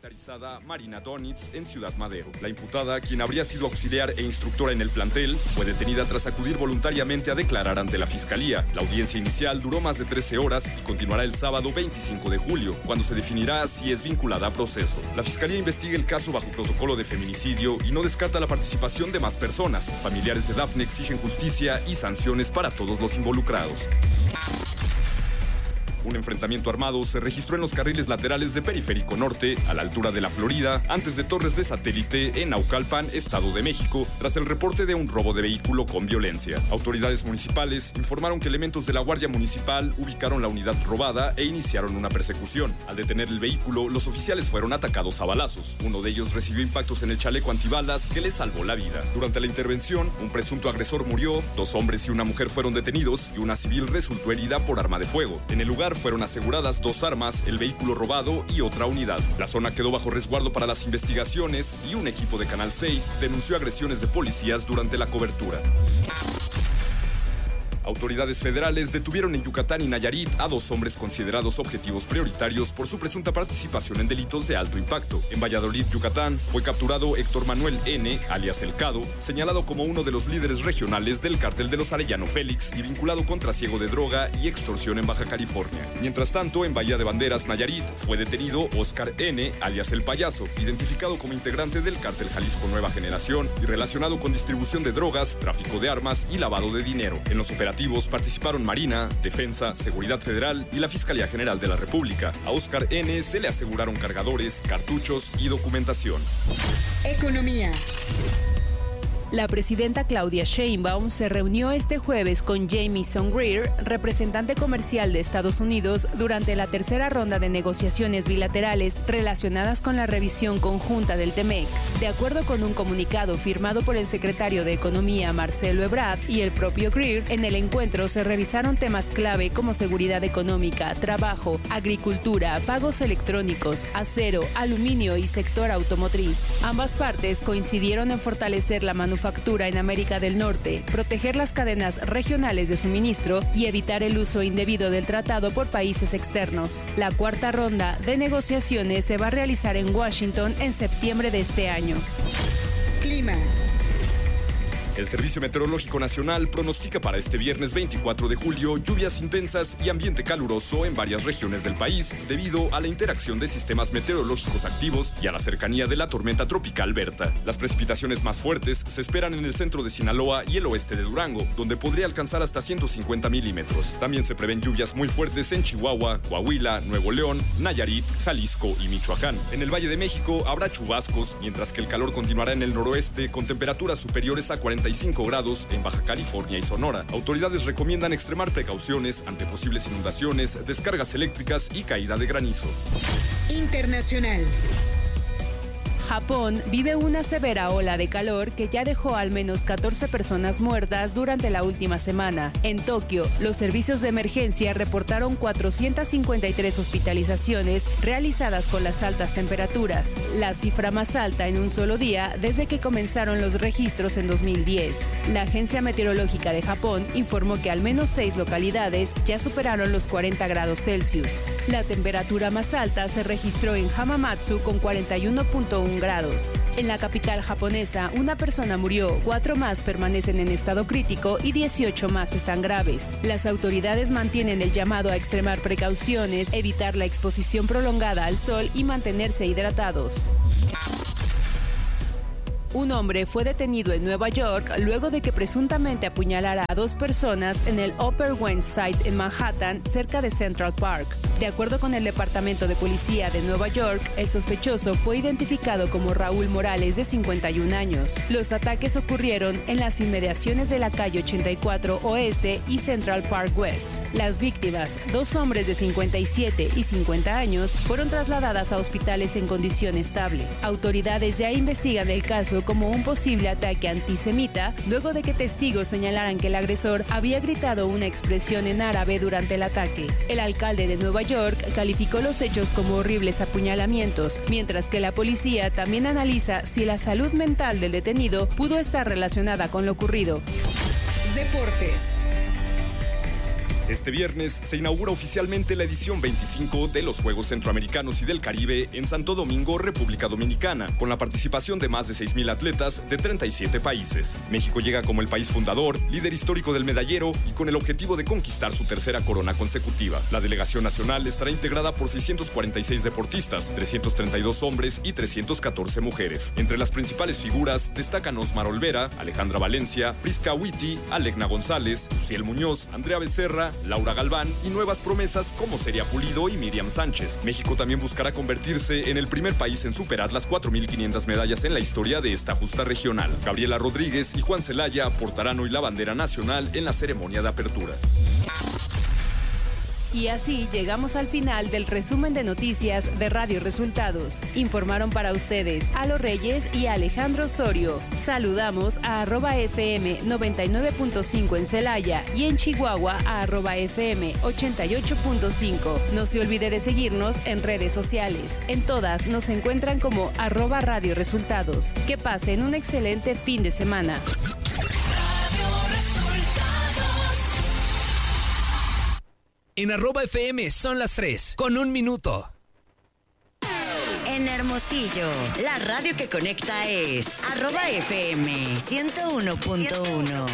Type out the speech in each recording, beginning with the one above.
militarizada Marina Donitz en Ciudad Madero. La imputada, quien habría sido auxiliar e instructora en el plantel, fue detenida tras acudir voluntariamente a declarar ante la Fiscalía. La audiencia inicial duró más de 13 horas y continuará el sábado 25 de julio, cuando se definirá si es vinculada a proceso. La Fiscalía investiga el caso bajo protocolo de feminicidio y no descarta la participación de más personas. Familiares de Dafne exigen justicia y sanciones para todos los involucrados. Un enfrentamiento armado se registró en los carriles laterales de Periférico Norte, a la altura de la Florida, antes de Torres de Satélite, en Naucalpan, Estado de México, tras el reporte de un robo de vehículo con violencia. Autoridades municipales informaron que elementos de la Guardia Municipal ubicaron la unidad robada e iniciaron una persecución. Al detener el vehículo, los oficiales fueron atacados a balazos. Uno de ellos recibió impactos en el chaleco antibalas que le salvó la vida. Durante la intervención, un presunto agresor murió, 2 hombres y una mujer fueron detenidos y una civil resultó herida por arma de fuego. En el lugar fueron aseguradas 2 armas, el vehículo robado y otra unidad. La zona quedó bajo resguardo para las investigaciones y un equipo de Canal 6 denunció agresiones de policías durante la cobertura. Autoridades federales detuvieron en Yucatán y Nayarit a 2 hombres considerados objetivos prioritarios por su presunta participación en delitos de alto impacto. En Valladolid, Yucatán, fue capturado Héctor Manuel N., alias El Cado, señalado como uno de los líderes regionales del cártel de los Arellano Félix y vinculado con trasiego de droga y extorsión en Baja California. Mientras tanto, en Bahía de Banderas, Nayarit, fue detenido Oscar N., alias El Payaso, identificado como integrante del cártel Jalisco Nueva Generación y relacionado con distribución de drogas, tráfico de armas y lavado de dinero. En los operativos participaron Marina, Defensa, Seguridad Federal y la Fiscalía General de la República. A Oscar N. se le aseguraron cargadores, cartuchos y documentación. Economía. La presidenta Claudia Sheinbaum se reunió este jueves con Jamieson Greer, representante comercial de Estados Unidos, durante la tercera ronda de negociaciones bilaterales relacionadas con la revisión conjunta del TEMEC. De acuerdo con un comunicado firmado por el secretario de Economía Marcelo Ebrard y el propio Greer, en el encuentro se revisaron temas clave como seguridad económica, trabajo, agricultura, pagos electrónicos, acero, aluminio y sector automotriz. Ambas partes coincidieron en fortalecer la manufactura en América del Norte, proteger las cadenas regionales de suministro y evitar el uso indebido del tratado por países externos. La cuarta ronda de negociaciones se va a realizar en Washington en septiembre de este año. Clima. El Servicio Meteorológico Nacional pronostica para este viernes 24 de julio lluvias intensas y ambiente caluroso en varias regiones del país debido a la interacción de sistemas meteorológicos activos y a la cercanía de la tormenta tropical Berta. Las precipitaciones más fuertes se esperan en el centro de Sinaloa y el oeste de Durango, donde podría alcanzar hasta 150 milímetros. También se prevén lluvias muy fuertes en Chihuahua, Coahuila, Nuevo León, Nayarit, Jalisco y Michoacán. En el Valle de México habrá chubascos, mientras que el calor continuará en el noroeste con temperaturas superiores a 45 grados en Baja California y Sonora. Autoridades recomiendan extremar precauciones ante posibles inundaciones, descargas eléctricas y caída de granizo. Internacional. Japón vive una severa ola de calor que ya dejó al menos 14 personas muertas durante la última semana. En Tokio, los servicios de emergencia reportaron 453 hospitalizaciones realizadas con las altas temperaturas, la cifra más alta en un solo día desde que comenzaron los registros en 2010. La Agencia Meteorológica de Japón informó que al menos 6 localidades ya superaron los 40 grados Celsius. La temperatura más alta se registró en Hamamatsu con 41.1 grados. En la capital japonesa, una persona murió, 4 más permanecen en estado crítico y 18 más están graves. Las autoridades mantienen el llamado a extremar precauciones, evitar la exposición prolongada al sol y mantenerse hidratados. Un hombre fue detenido en Nueva York luego de que presuntamente apuñalara a 2 personas en el Upper West Side en Manhattan, cerca de Central Park. De acuerdo con el Departamento de Policía de Nueva York, el sospechoso fue identificado como Raúl Morales, de 51 años. Los ataques ocurrieron en las inmediaciones de la calle 84 Oeste y Central Park West. Las víctimas, 2 hombres de 57 y 50 años, fueron trasladadas a hospitales en condición estable. Autoridades ya investigan el caso como un posible ataque antisemita, luego de que testigos señalaran que el agresor había gritado una expresión en árabe durante el ataque. El alcalde de Nueva York calificó los hechos como horribles apuñalamientos, mientras que la policía también analiza si la salud mental del detenido pudo estar relacionada con lo ocurrido. Deportes. Este viernes se inaugura oficialmente la edición 25 de los Juegos Centroamericanos y del Caribe en Santo Domingo, República Dominicana, con la participación de más de 6,000 atletas de 37 países. México llega como el país fundador, líder histórico del medallero y con el objetivo de conquistar su tercera corona consecutiva. La delegación nacional estará integrada por 646 deportistas, 332 hombres y 314 mujeres. Entre las principales figuras destacan Osmar Olvera, Alejandra Valencia, Prisca Witty, Alegna González, Luciel Muñoz, Andrea Becerra, Laura Galván y nuevas promesas como Seria Pulido y Miriam Sánchez. México también buscará convertirse en el primer país en superar las 4,500 medallas en la historia de esta justa regional. Gabriela Rodríguez y Juan Celaya portarán hoy la bandera nacional en la ceremonia de apertura. Y así llegamos al final del resumen de noticias de Radio Resultados. Informaron para ustedes Alo Reyes y Alejandro Osorio. Saludamos a @FM 99.5 en Celaya y en Chihuahua a @FM 88.5. No se olvide de seguirnos en redes sociales. En todas nos encuentran como @Radio Resultados. Que pasen un excelente fin de semana. En @FM son las 3, con 1 minuto. En Hermosillo, la radio que conecta es @FM 101.1.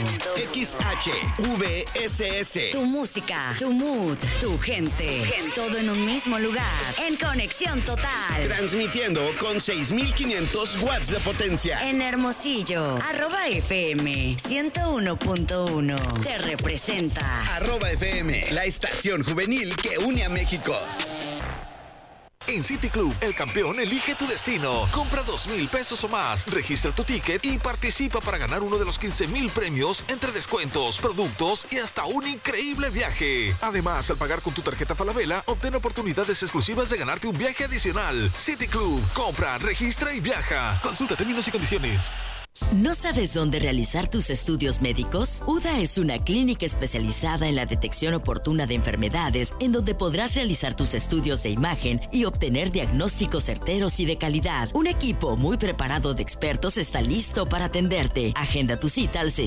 XHVSS. Tu música, tu mood, tu gente. Todo en un mismo lugar. En conexión total. Transmitiendo con 6,500 watts de potencia. En Hermosillo, @FM 101.1. Te representa. @FM, la estación juvenil que une a México. En City Club, el campeón elige tu destino. Compra 2,000 pesos o más, registra tu ticket y participa para ganar uno de los 15,000 premios entre descuentos, productos y hasta un increíble viaje. Además, al pagar con tu tarjeta Falabella, obtén oportunidades exclusivas de ganarte un viaje adicional. City Club, compra, registra y viaja. Consulta términos y condiciones. ¿No sabes dónde realizar tus estudios médicos? UDA es una clínica especializada en la detección oportuna de enfermedades, en donde podrás realizar tus estudios de imagen y obtener diagnósticos certeros y de calidad. Un equipo muy preparado de expertos está listo para atenderte. Agenda tu cita al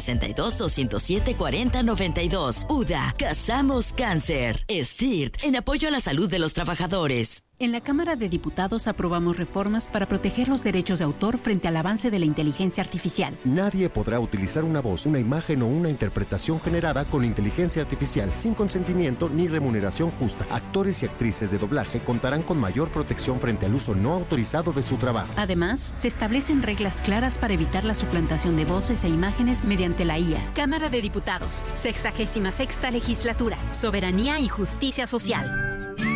662-207-4092. UDA, cazamos cáncer. STIRT, en apoyo a la salud de los trabajadores. En la Cámara de Diputados aprobamos reformas para proteger los derechos de autor frente al avance de la inteligencia artificial. Nadie podrá utilizar una voz, una imagen o una interpretación generada con inteligencia artificial sin consentimiento ni remuneración justa. Actores y actrices de doblaje contarán con mayor protección frente al uso no autorizado de su trabajo. Además, se establecen reglas claras para evitar la suplantación de voces e imágenes mediante la IA. Cámara de Diputados, 66ª Legislatura, Soberanía y Justicia Social.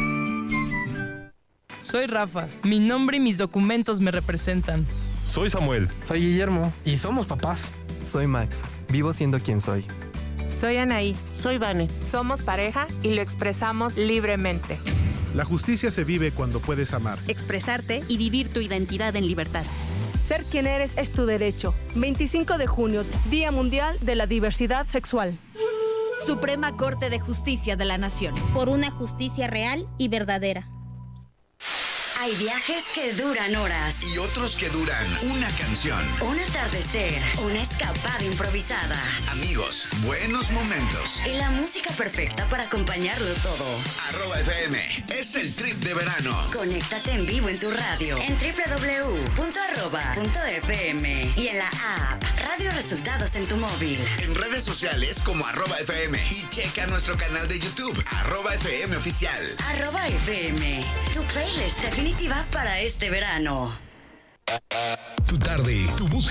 Soy Rafa. Mi nombre y mis documentos me representan. Soy Samuel. Soy Guillermo. Y somos papás. Soy Max. Vivo siendo quien soy. Soy Anaí. Soy Vane. Somos pareja y lo expresamos libremente. La justicia se vive cuando puedes amar, expresarte y vivir tu identidad en libertad. Ser quien eres es tu derecho. 25 de junio, Día Mundial de la Diversidad Sexual. Suprema Corte de Justicia de la Nación. Por una justicia real y verdadera. Hay viajes que duran horas. Y otros que duran una canción. Un atardecer, una escapada improvisada. Amigos, buenos momentos. Y la música perfecta para acompañarlo todo. @FM, es el trip de verano. Conéctate en vivo en tu radio. En www.arroba.fm. Y en la app Radio Resultados en tu móvil. En redes sociales como @FM. Y checa nuestro canal de YouTube, @FM Oficial. @FM, tu playlist definitiva para este verano. Tu tarde, tu música.